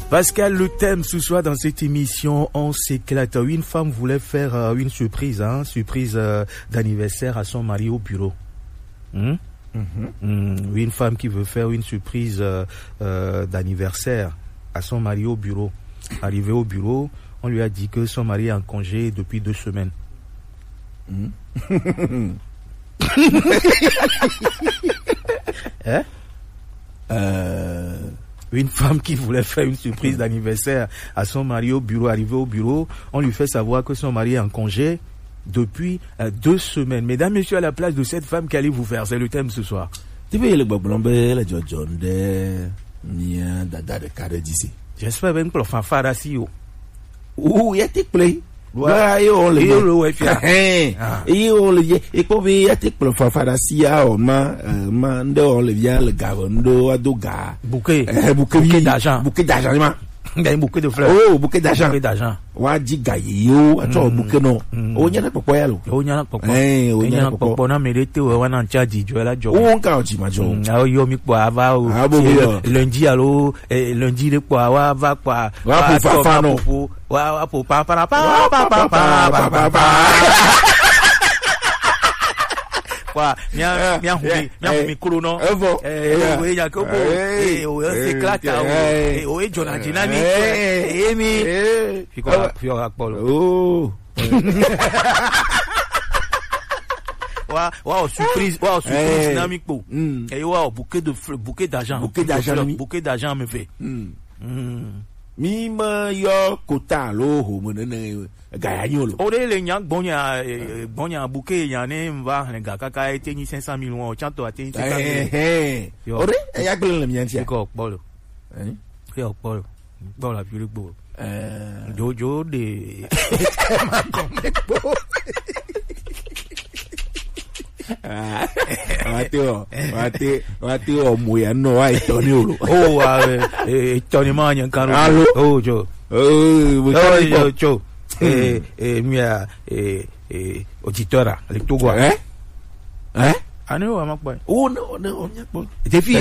Pascal, le thème ce soir dans cette émission, on s'éclate. Une femme voulait faire une surprise, surprise d'anniversaire à son mari au bureau. Une femme qui veut faire une surprise d'anniversaire à son mari au bureau. Arrivé au bureau, on lui a dit que son mari est en congé depuis 2 semaines. Une femme qui voulait faire une surprise d'anniversaire à son mari au bureau, arrivé au bureau, on lui fait savoir que son mari est en congé depuis 2 semaines. Mesdames, messieurs, à la place de cette femme, qu'allez vous faire? C'est le thème ce soir. J'espère même que le fanfare si haut. Ouh, il y a des play. Ouais, il y a bouquet d'argent. Il y a un bouquet de fleurs. Oh, bouquet d'argent. Bouquet d'argent. Wadi gayo, ato bouquet non. O nyana poko ya lo. O nyana poko na merete o wana nchaji jo la jo. O nka o ji ma jo. A yo mi kwa ava o. Lundi alo, lundi le kwa wa va kwa. Wa po fa no. Wa po pa pa pa pa pa pa. Mia humi kuro no. We ya ko bo. O se klata o. O e jona jinani. Mi. Fio akpolo. Oh. Wow, surprise na mi po. Et wow, bouquet de fleurs, bouquet d'argent me fait. Mi ma yo kota lo ho monene gaya nyolo. O de le nyak bonya bouquet yané mva nga kaka ete ni 500 millions o chanto ate 500 millions. O de ya gbele le miantia. Ko polo. Yo polo. Bola pure bo. Jojo de Wate o moya no ai toni olo. Toni manya kanu. Oh jo. Jo. Mia auditora le togo. Ano wa makwa. Oh no nyakbo. Defi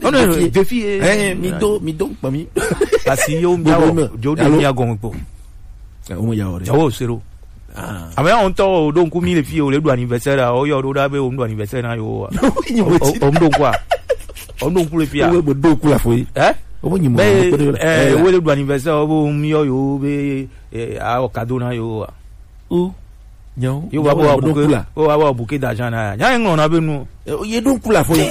mi do pa mi. Asi yo mjawo jodi mi agon po. O ya ore. Jawo sero. Mais on t'a donc mis les filles au lieu d'anniversaire au yoro d'abe au d'anniversaire na yo. On donc quoi? On donc pour les filles. On donc la foi. Au lieu d'anniversaire au mio yo be a cadeau na yo. Non. Yo va avoir bouquet. On va avoir bouquet d'argent na. Ya on a besoin. Il donc pour la foi.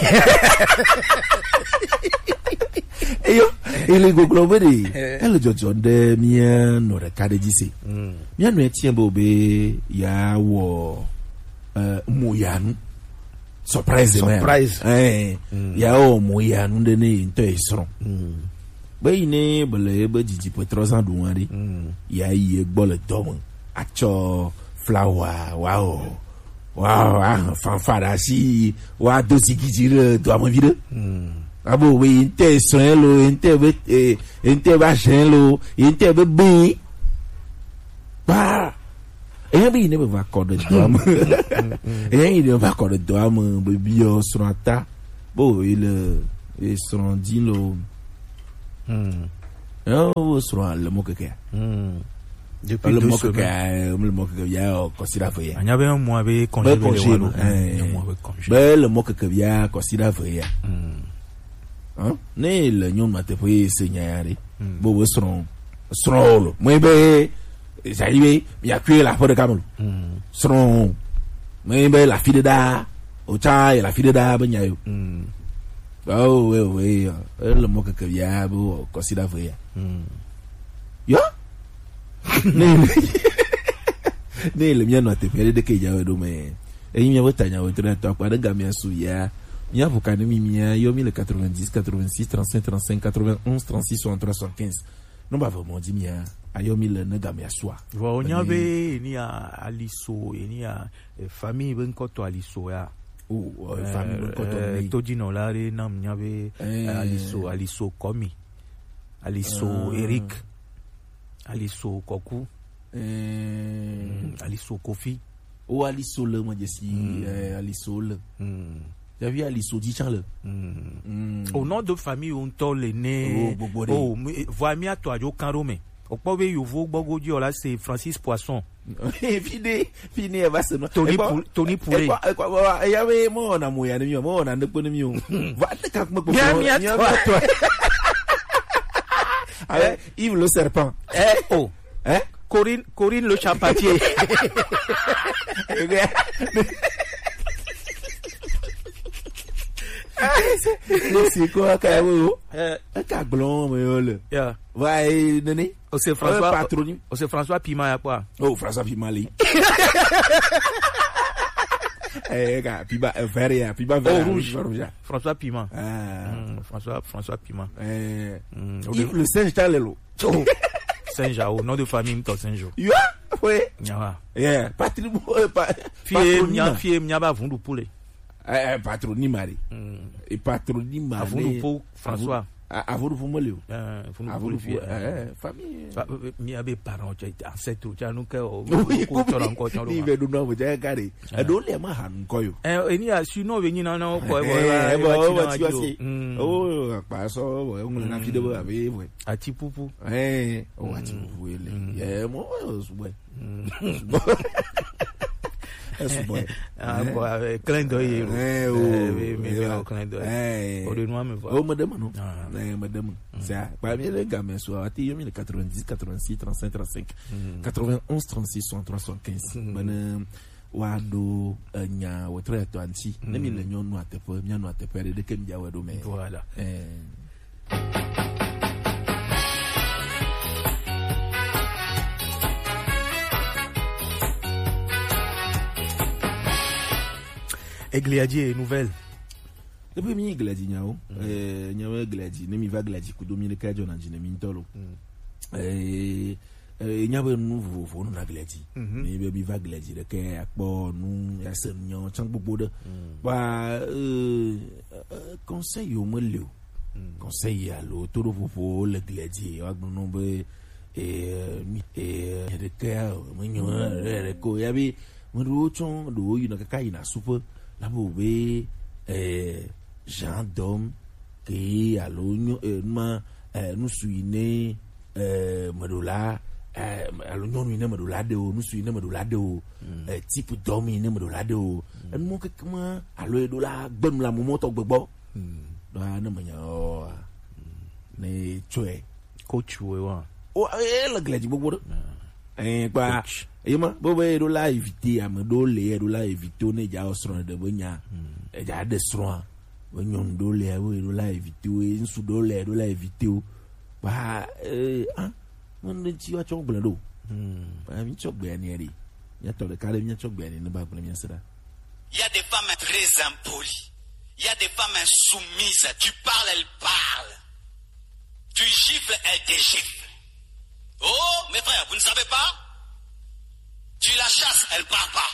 Ele go globere ele jojo de mia no rekade dise mia no etie bo be ya wo moyanu surprise ya o moyanu de ne into esron be ine bele be jiji po 300 douari ya iye gbo le domo acho flower wow fanfara si wa dosi gijire do amvide abo we inte sonelo inte ba shenlo inte be bi ba bi ne ba ko de dom ne ba ko de dom be bi o sonata bo il son dilo o son le mo keke depuis le mo keke ya considère fait anya be mo be congé le mo keke ya considère fait ne le nyon mate foi senyari bo sron lo mo be zaibe mi akue la fode kamolo sron mo be la fide da o cha la fide da banyayo we le mo que ya bo considère vrai yo ne le mien no te pere de que ya do me e mi avotanya o tre to kwa de gamia su ya. Il y a vos canaux mimia, yo 1090, 86, 35, 35, 91, 36, 63, 75. Non, pas vraiment dit mia, ayo 1000 negami aswa. On y avait, ni à Aliso, ni à famille ben koto Aliso ya. Famille ben koto. Todino lare nam nyave Aliso Komi, Aliso Eric, Aliso Koku, Aliso Kofi. Aliso le moi je suis Aliso le. J'avais Ali Sodi Charles. Au nom de famille on t'a les nez. Oh, voici à toi yo Karome. Au pauvre Yovo Bogodio là c'est Francis Poisson. Fini va se Tony Poulet. Il y avait mon amour ya mieux, mon ande pour mieux. Va te quand me toi. Yves le serpent. Oh. Corinne le chapatier. C'est quoi Kawo? Un caglon mais yeah. Ouais, nene. C'est François Patroni. C'est François Pima ya quoi? Oh, François Pima li. Gars, Pima vert, Pima vert rouge. François Pima. François Pima. Yves le Saint Charles. Saint-Jao, nom de famille m'to Saint-Jao. Yeah, oui. Yeah. Patronyme. Fie m'yaba vundu poulet. Patronyme mari. Et patronyme mari. Vundu pou François. Avou vous moleu. Avou fie. Famille. M'yabe parents tu ancêtre tu anu ke o. Ni ve do no vous dire carré. Do le ma han koyo. Eni a si no venir na ko oh pa so on na fi de ba be we. Ati pupu. Oh ati pupu ele. Mo ouais. Clin d'œil. Clin d'œil. Oh, madame, non. Madame. Ça, parmi les gamins, soit à 90, 86, 35, 35, 91, 36, 63, 75. Madame, Wado, Nya, ou très attentif. Nemi le nyon noate po, nyan noate po, de kem dia wado me. Voilà. Et Gladier, nouvelle. Depuis mi Gladier nyao, nyao Gladier, ne mi va Gladier ku domine ka jona jine mi ntolo. Nyao nouveau fo na Gladier. Mi be mi va Gladier de ke akpo nu ya sen nyon chang gbogbo de. Ba conseil o mo le o. Conseil ya lo to do fo le Gladier wa gbo no be de ke mo nyon re ko ya bi mo do chon do yu na ka ina super. La boube Jean d'homme qui a l'oignon nous suine medola a l'oignon nous medola de nous suine medola de type d'homme nous medola de nous que comment a le dola bonne la moment au gbogbo na na manya ne chwe coach wa oh la gladi gbogbo kwa Ema bobe do la éviter am do le do la éviter ne ja osron de bonya e ja de sron bonyon do le do la éviter e nsu do le do la éviter ba mon de ti wa chogbe do ba mi chogbe ani ri ya to le kale mi chogbe ani ne ba bule mi sera. Il y a des femmes très impolies, il y a des femmes insoumises, tu parles elles parlent, tu gifles elles te giflent. Oh mes frères, vous ne savez pas? Tu la chasses, elle part pas.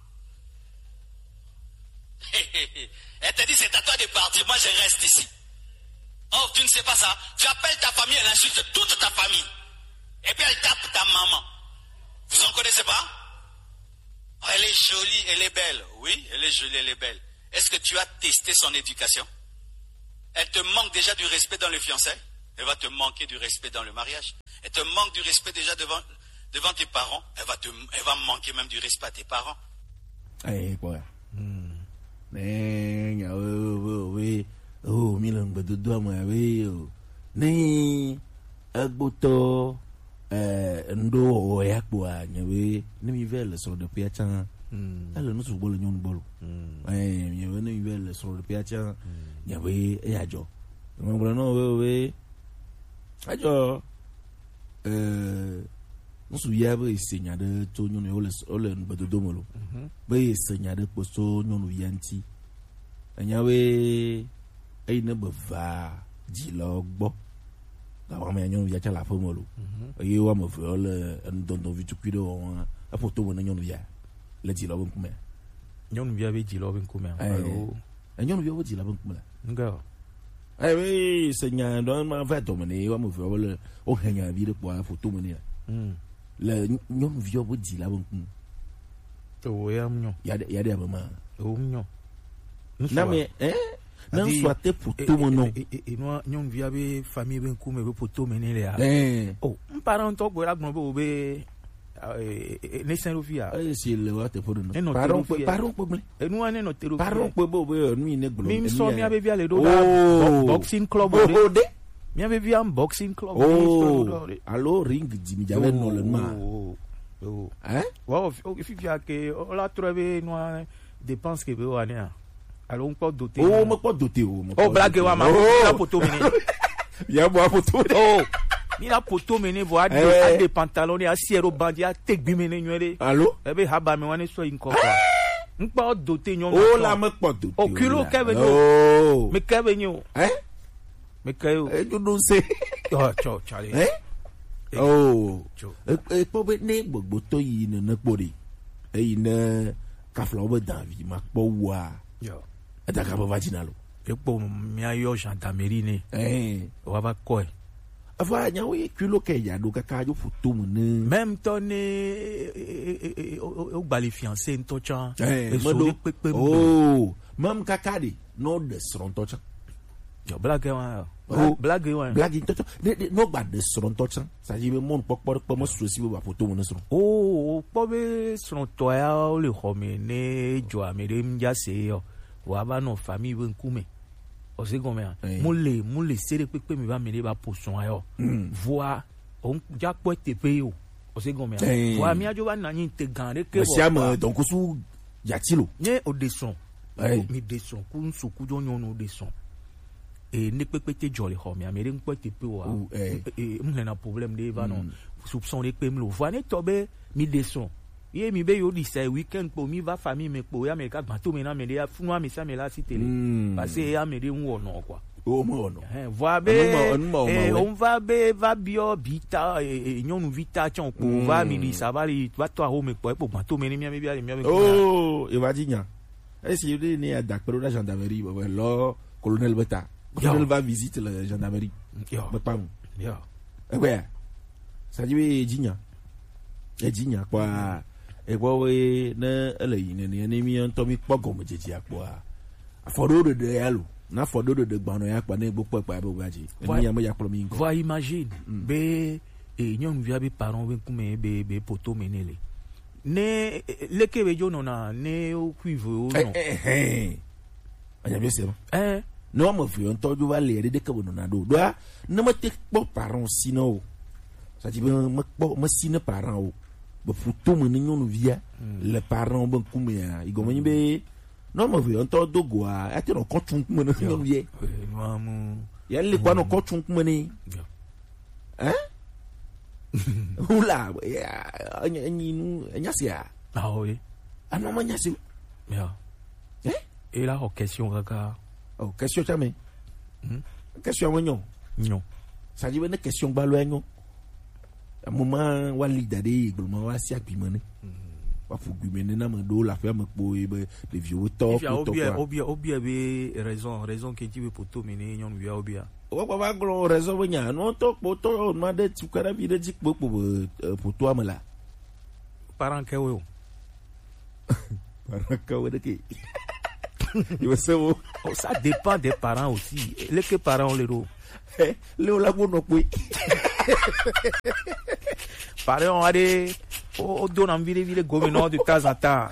Elle te dit c'est à toi de partir, moi je reste ici. Oh, tu ne sais pas ça. Tu appelles ta famille, elle insulte toute ta famille. Et puis elle tape ta maman. Vous en connaissez pas? Oh, elle est jolie, elle est belle. Oui, elle est jolie, elle est belle. Est-ce que tu as testé son éducation? Elle te manque déjà du respect dans le fiançailles. Elle va te manquer du respect dans le mariage. Elle te manque du respect déjà devant tes parents, elle va manquer même du respect à tes parents. Quoi. Oh, milan bedodo moi agboto ndo yakwa nyewe ne mi vele so de piachan. Ale no so bolo nyon bolo. Nyewe ne mi vele so de piachan nyewe ajo. Ngombo no we ajo Musu yabe isenya de to nyono ole bedodo molo. Be isenya de poso nyono yanti. Anyawe ne beva dilogbo. La wa me nyono ya chala fo molo. Ye wa mo fe ole ndondon vitu kwido won apoto won nyono ya. Le dilogbo nkume. Nyono ya be dilogbo nkume. Nyono ya wo dilogbo nkume. Nga. We isenya don ma fa to mene wa mo fe ole o hanya bi de po apoto mene. Le nyom vieux vous dit là bon. Oh ya mignon. Il y a des moments. Oh mignon. Non mais non soit photo mon nom. Et moi ñom via be famille ben ku me be photo mené là. Oh, un parent to go la gbo be ne Saint-Louis c'est le wa te pour nous. Parent problème. Et nous on est notre parent be nous ne glo. Même so mi avait via le do boxing club. Mi avait vu un boxing club. Allô ring di mi j'avais non le ma. Hein? Wow, il faut que on l'a trouvé noir dépense que veut aller. Alors on peut doter. Oh, on peut doter. Oh, blague wa ma la photo mené. Ya boa photo. Oh. Ni la photo mené voir des pantalons et asiero bandia tek bi mené nyere. Allô? E be haba me wane so inko. On peut doter nyon. Oh, la me peut doter. Oh, kilo kevenyo. Me kevenyo. Hein? Me kayo. Tu nous sais. Oh, ciao, Charlie. Hein? Oh, pobe ne gbogbo to yi na pori e na ka flower davi ma po wa yo eta ka vaginalo e po mi ayo gendarmerie ne wa ba ko e ava nya we kulo ke ya do ka jo photo mu ne même ton o gbali fiancé nto chan e so pepe oh mam kakadi no de sron to chan yo blague wa blague toto no bad de son touch ça dit mon pok mo sosi ba photo mon son oh pobe son toya le homene jo amerem ja se yo wa ba no famille ben kume o se gomme mo le sere pepe mi ba me ba poson ayo voir on ja pote pe yo o se gomme wa mi ajo ba na yin te gan ke bo siam donc sou yatilo ne o desson mi desson ku nsuku jo nyon o desson et ne peut pas te jolly home ya mais on peut te peu wa et on a un problème de va non soupçon de que me le voir ne tobe mi desson ye mi be yo di say weekend po mi va famille me po ya me ka gbato me na me ya funwa me sa me la si télé parce que ya me de un non quoi oh mo non va be on va be va bio vita et nyonu vita chon po va mi di ça va toi home po gbato me ni mi bia mi oh e va digna et si you ni à dakpero la gendarmerie lo colonel Beta colonel va visiter la gendarmerie mais pas ouais ça dit digna e digna quoi e quoi we na ele ni mi on to mi pogo mo jeji akwa afodo de yalo na fodo de gbano ya kwa na egbo pepa be gaji ni ya mo ya pro mi ngo va imagine be e nyon via be parents ben kume be poto menele ne leke be jo na ne o cuivre o no anya be se no mo fi on toju va le de kabo na do do na mo te po parents sino ça dit mo sino parents o be photo mo ni nyon via le parents ben kume ya igomo ni be no mo fi on to dogo a ati no ko tun mo no nyon via ya le kwa no ko tun mo ni Oula, nya ah oui. Ah non, nya si. Ya. Et là, question kaka. Oh, question jamais. Question mo non. Ça dit une question balo nyo. À moment wa leader de gouvernement wa si agreement. Wa fu gouvernement na mando la faire me po de vieux top top. Obia be raison que tu veux pour tout mener nyon via obia. Wa ba gro raison nya no to poto ma de tu kara bi de dik pour toi mala. Parent que wo. Parent que wo de ki. Ça dépend des parents aussi. Les que parents les ro. Le la bon oui. Parents a des o donne envie de gomino de temps en temps.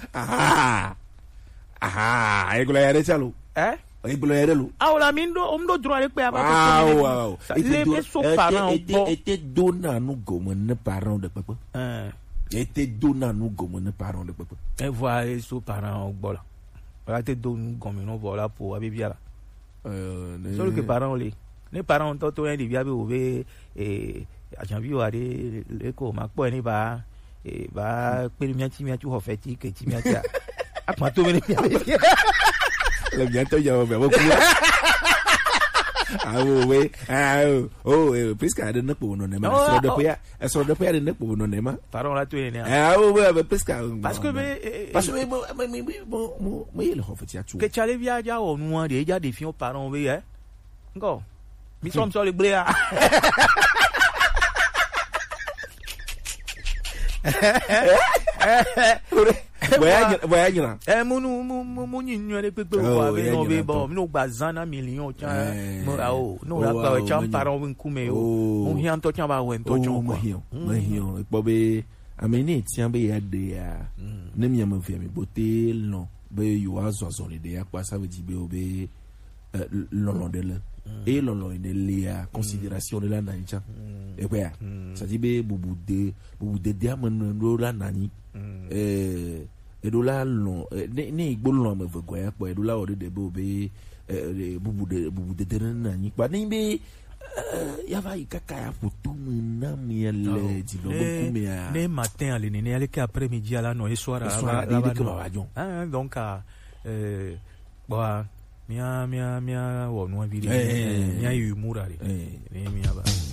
E gola yare chalo. E gola yare lu. Ah la mindo omdo droit le pe aba. Wow. Les so parents était donna nous gomen parents de papa. Était donna nous gomen parents de papa. Et voilà so parents bola. Voilà te donne gomino voilà pour abibia. Solo que parents les parents toto en divia be ove ajanvi wa de le ko ma po ni ba ba pe mi ati ho feti ke ti mi ati akwa to me ni le bientôt ya ba ku presque à de ne po no ne ma so de pe de ne po no ne ma parents la to ni presque parce que il ho feti atu que chale via ja o nu de ja de fion parents we ngo mi som so le bléa voyage moni nyore pepe kwa be no be bo no bazana million cha no la kwa cha para nkume o hian to cha ba wen to cho mo hian ipo be ameni tian be ya de ya ne mi am fi mi botel no be you azo de ya kwa ça veut dire be obe lolo de le et lolo de la considération de la nanicha et quoi ça dit be bubu de diamond do la nani et do la long ne igbolo me vegoya ya po e do la ode de be obe bubu de nani pa ni be ya va ikaka ya photo na miele di lo kumia ne matin à l'éné aller qu'après-midi à la no et soir à la donc bon mia wo no viri mia yu murari mia ba